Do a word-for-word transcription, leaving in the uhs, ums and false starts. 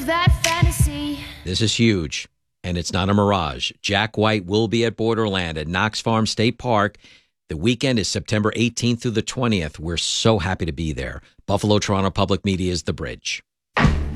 that fantasy. This is huge, and it's not a mirage. Jack White will be at Borderland at Knox Farm State Park. The weekend is September eighteenth through the twentieth. We're so happy to be there. Buffalo Toronto Public Media is the bridge.